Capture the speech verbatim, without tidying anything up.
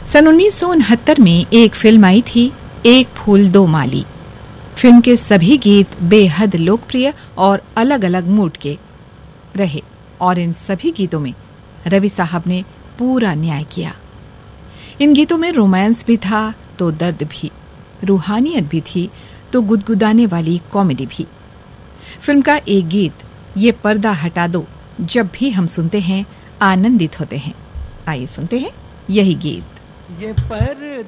सन उन्नीस सौ उनहत्तर में एक फिल्म आई थी, एक फूल दो माली। फिल्म के सभी गीत बेहद लोकप्रिय और अलग अलग मूड के रहे और इन सभी गीतों में रवि साहब ने पूरा न्याय किया। इन गीतों में रोमांस भी था तो दर्द भी, रूहानियत भी थी तो गुदगुदाने वाली कॉमेडी भी। फिल्म का एक गीत ये पर्दा हटा दो जब भी हम सुनते हैं आनंदित होते हैं। आइए सुनते हैं यही गीत। ये पर्दा